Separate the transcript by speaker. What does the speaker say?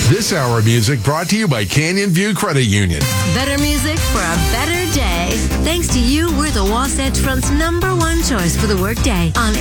Speaker 1: This hour of music brought to you by Canyon View Credit Union.
Speaker 2: Better music for a better day. Thanks to you, we're the Wasatch Front's #1 choice for the workday on